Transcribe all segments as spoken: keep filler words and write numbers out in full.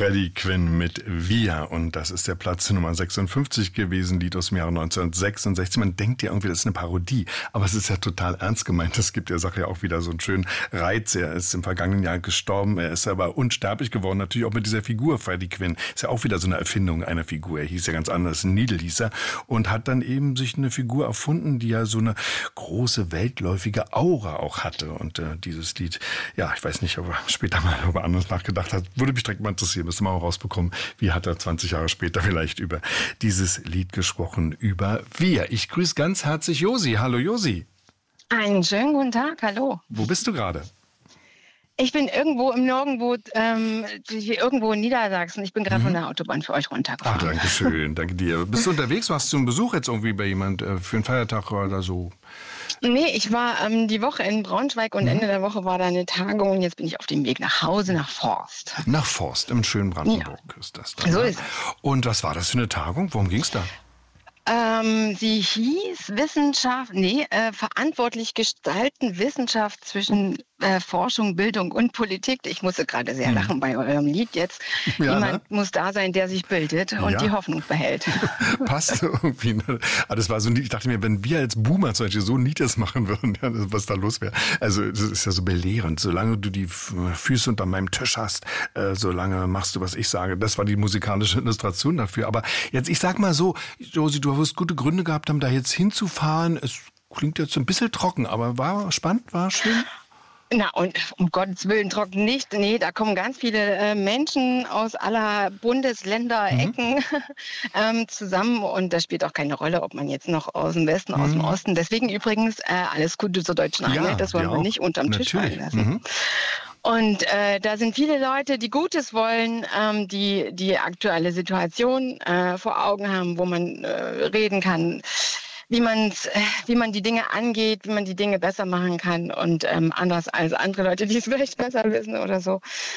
Freddie Quinn mit Wir. Und das ist der Platz Nummer sechsundfünfzig gewesen, Lied aus dem Jahre neunzehnhundertsechsundsechzig. Man denkt ja irgendwie, das ist eine Parodie, aber es ist ja total ernst gemeint. Das gibt der Sache ja auch wieder so einen schönen Reiz. Er ist im vergangenen Jahr gestorben, er ist aber unsterblich geworden, natürlich auch mit dieser Figur Freddie Quinn. Ist ja auch wieder so eine Erfindung einer Figur. Er hieß ja ganz anders, Needle hieß er, und hat dann eben sich eine Figur erfunden, die ja so eine große, weltläufige Aura auch hatte. Und äh, dieses Lied, ja, ich weiß nicht, ob er später mal über anderes nachgedacht hat, würde mich direkt mal interessieren, müssen wir auch rausbekommen, wie hat er zwanzig Jahre später vielleicht über dieses Lied gesprochen, über Wir. Ich grüße ganz herzlich Josi. Hallo Josi. Einen schönen guten Tag, hallo. Wo bist du gerade? Ich bin irgendwo im Nirgendwo, ähm, irgendwo in Niedersachsen. Ich bin gerade mhm. von der Autobahn für euch runtergefahren. Ah, danke schön, danke dir. Bist du unterwegs? Warst du einen Besuch jetzt irgendwie bei jemand äh, für einen Feiertag oder so? Nee, ich war ähm, die Woche in Braunschweig und mhm. Ende der Woche war da eine Tagung und jetzt bin ich auf dem Weg nach Hause, nach Forst. Nach Forst, im schönen Brandenburg ja. ist das da. So ist es. Und was war das für eine Tagung? Worum ging es da? Ähm, sie hieß Wissenschaft, nee, äh, verantwortlich gestalten Wissenschaft zwischen äh, Forschung, Bildung und Politik. Ich musste gerade sehr hm. lachen bei eurem Lied jetzt. Ja, Jemand ne? muss da sein, der sich bildet und ja. die Hoffnung behält. Passt irgendwie. Ne? Aber das war so ein Lied, ich dachte mir, wenn wir als Boomer zum Beispiel so ein Lied das machen würden, ja, was da los wäre. Also das ist ja so belehrend. Solange du die Füße unter meinem Tisch hast, äh, solange machst du, was ich sage. Das war die musikalische Illustration dafür. Aber jetzt, ich sag mal so, Josi, du hast gute Gründe gehabt haben, da jetzt hinzufahren. Es klingt jetzt ein bisschen trocken, aber war spannend, war schön. Na, und um Gottes Willen trocken nicht. Nee, da kommen ganz viele äh, Menschen aus aller Bundesländer, mhm. Ecken ähm, zusammen. Und das spielt auch keine Rolle, ob man jetzt noch aus dem Westen, mhm. aus dem Osten. Deswegen übrigens äh, alles Gute zur deutschen Einheit. Ja, das wollen wir auch nicht unterm Natürlich. Tisch fallen lassen. Mhm. Und äh, da sind viele Leute, die Gutes wollen, ähm, die die aktuelle Situation äh, vor Augen haben, wo man äh, reden kann, wie man's, äh, wie man die Dinge angeht, wie man die Dinge besser machen kann und ähm, anders als andere Leute, die es vielleicht besser wissen oder so.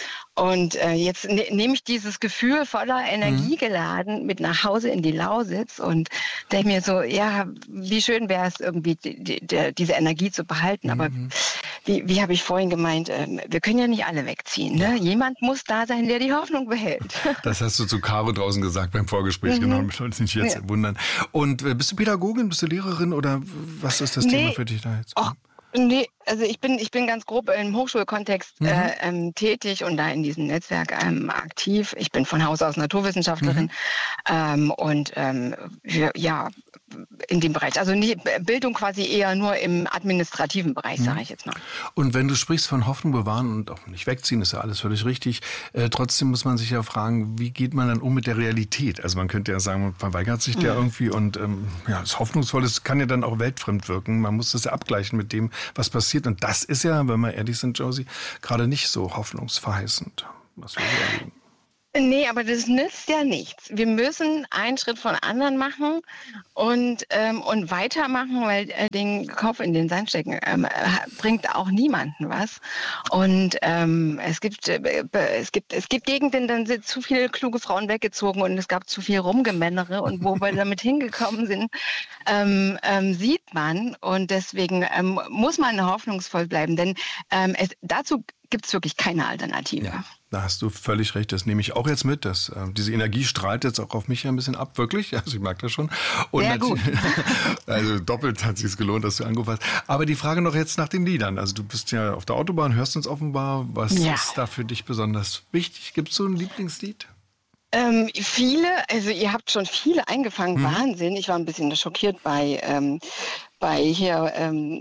Und äh, jetzt ne, nehme ich dieses Gefühl voller Energie mhm. geladen mit nach Hause in die Lausitz und denke mir so, ja, wie schön wäre es irgendwie, die, die, diese Energie zu behalten. Mhm. Aber wie, wie habe ich vorhin gemeint, äh, wir können ja nicht alle wegziehen. Ne? Jemand muss da sein, der die Hoffnung behält. Das hast du zu Caro draußen gesagt beim Vorgespräch, mhm. genau, mich soll es nicht jetzt ja. wundern. Und äh, bist du Pädagogin, bist du Lehrerin oder was ist das nee. Thema für dich da jetzt? Oh. Nee, also ich bin ich bin ganz grob im Hochschulkontext mhm. äh, ähm, tätig und da in diesem Netzwerk ähm, aktiv. Ich bin von Haus aus Naturwissenschaftlerin mhm. ähm, und ähm, ja, in dem Bereich. Also nie, Bildung quasi eher nur im administrativen Bereich, mhm. sage ich jetzt mal. Und wenn du sprichst von Hoffnung bewahren und auch nicht wegziehen, ist ja alles völlig richtig. Äh, trotzdem muss man sich ja fragen, wie geht man dann um mit der Realität? Also man könnte ja sagen, man verweigert sich mhm. der irgendwie und ähm, ja, das Hoffnungsvolle kann ja dann auch weltfremd wirken. Man muss das ja abgleichen mit dem, was passiert. Und das ist ja, wenn wir ehrlich sind, Josi, gerade nicht so hoffnungsverheißend, was wir so erleben. Nee, aber das nützt ja nichts. Wir müssen einen Schritt von anderen machen und, ähm, und weitermachen, weil äh, den Kopf in den Sand stecken ähm, bringt auch niemanden was. Und ähm, es gibt äh, es gibt es gibt Gegenden, dann sind zu viele kluge Frauen weggezogen und es gab zu viel Rumgemännere und wo wir damit hingekommen sind, ähm, ähm, sieht man und deswegen ähm, muss man hoffnungsvoll bleiben, denn ähm, es, dazu gibt es wirklich keine Alternative. Ja. Da hast du völlig recht, das nehme ich auch jetzt mit. Dass, äh, diese Energie strahlt jetzt auch auf mich ein bisschen ab, wirklich. Also ich mag das schon. Und Sehr gut. Also doppelt hat es sich gelohnt, dass du angerufen hast. Aber die Frage noch jetzt nach den Liedern. Also du bist ja auf der Autobahn, hörst uns offenbar. Was ja. ist da für dich besonders wichtig? Gibt es so ein Lieblingslied? Ähm, viele, also ihr habt schon viele eingefangen. Hm. Wahnsinn. Ich war ein bisschen schockiert bei, ähm, bei hier... Ähm,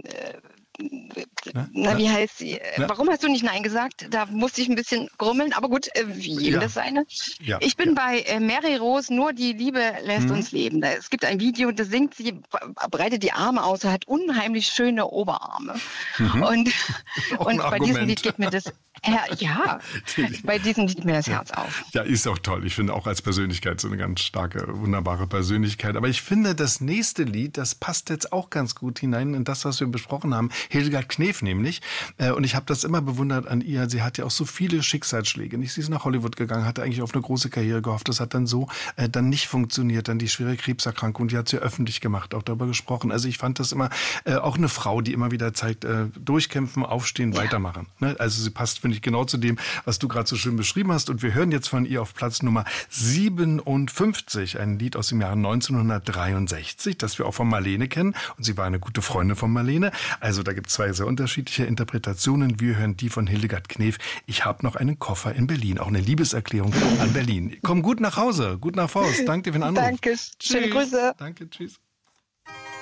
Na, Na, wie heißt sie? Na? Warum hast du nicht Nein gesagt? Da musste ich ein bisschen grummeln, aber gut, äh, wie jedem ja. das seine. Ja. Ich bin ja. bei äh, Mary Rose, Nur die Liebe lässt mhm. uns leben. Da, es gibt ein Video, da singt sie, breitet die Arme aus, hat unheimlich schöne Oberarme. Mhm. Und, und bei diesem Lied geht mir das Her- ja, bei diesem Lied mir das Herz auf. Ja, ist auch toll. Ich finde auch als Persönlichkeit so eine ganz starke, wunderbare Persönlichkeit. Aber ich finde, das nächste Lied, das passt jetzt auch ganz gut hinein in das, was wir besprochen haben. Hildegard Knef nämlich. Und ich habe das immer bewundert an ihr. Sie hat ja auch so viele Schicksalsschläge. Sie ist nach Hollywood gegangen, hatte eigentlich auf eine große Karriere gehofft. Das hat dann so äh, dann nicht funktioniert. Dann die schwere Krebserkrankung, die hat sie öffentlich gemacht, auch darüber gesprochen. Also ich fand das immer äh, auch eine Frau, die immer wieder zeigt, äh, durchkämpfen, aufstehen, ja. weitermachen. Ne? Also sie passt, finde nämlich genau zu dem, was du gerade so schön beschrieben hast. Und wir hören jetzt von ihr auf Platz Nummer siebenundfünfzig, ein Lied aus dem Jahre neunzehnhundertdreiundsechzig, das wir auch von Marlene kennen. Und sie war eine gute Freundin von Marlene. Also da gibt es zwei sehr unterschiedliche Interpretationen. Wir hören die von Hildegard Knef. Ich habe noch einen Koffer in Berlin. Auch eine Liebeserklärung an Berlin. Komm gut nach Hause, gut nach Faust. Danke dir für den Anruf. Danke, schöne Grüße. Danke, tschüss.